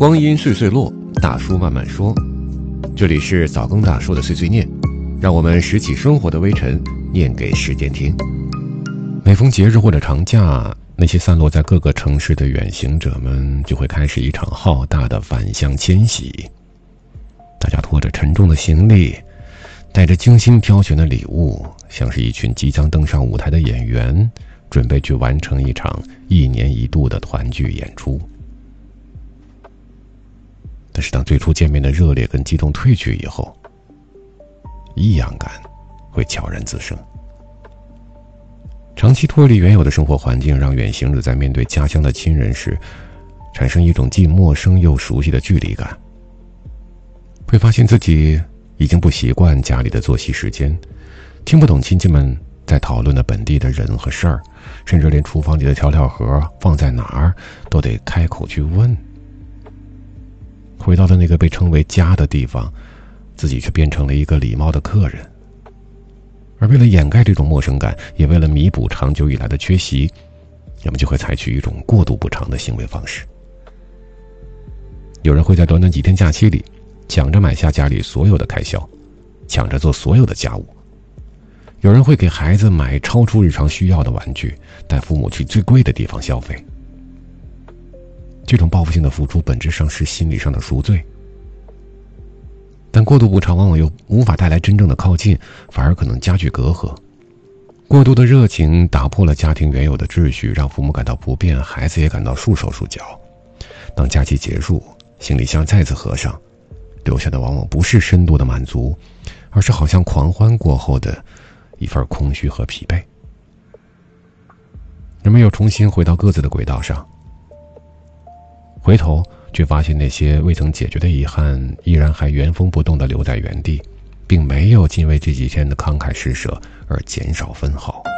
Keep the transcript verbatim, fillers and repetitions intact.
光阴岁岁落，大叔慢慢说。这里是早更大叔的碎碎念，让我们拾起生活的微尘，念给时间听。每逢节日或者长假，那些散落在各个城市的远行者们就会开始一场浩大的返乡迁徙。大家拖着沉重的行李，带着精心挑选的礼物，像是一群即将登上舞台的演员，准备去完成一场一年一度的团聚演出。但是当最初见面的热烈跟激动褪去以后，异样感会悄然滋生。长期脱离原有的生活环境，让远行者在面对家乡的亲人时，产生一种既陌生又熟悉的距离感。会发现自己已经不习惯家里的作息时间，听不懂亲戚们在讨论的本地的人和事儿，甚至连厨房里的调料盒放在哪儿都得开口去问。回到了那个被称为家的地方，自己却变成了一个礼貌的客人。而为了掩盖这种陌生感，也为了弥补长久以来的缺席，人们就会采取一种过度补偿的行为方式。有人会在短短几天假期里抢着买下家里所有的开销，抢着做所有的家务。有人会给孩子买超出日常需要的玩具，带父母去最贵的地方消费。这种报复性的付出本质上是心理上的赎罪，但过度补偿往往又无法带来真正的靠近，反而可能加剧隔阂。过度的热情打破了家庭原有的秩序，让父母感到不便，孩子也感到束手束脚。当假期结束，行李箱再次合上，留下的往往不是深度的满足，而是好像狂欢过后的一份空虚和疲惫。人们又重新回到各自的轨道上，回头却发现那些未曾解决的遗憾依然还原封不动地留在原地，并没有因为这几天的慷慨施舍而减少分毫。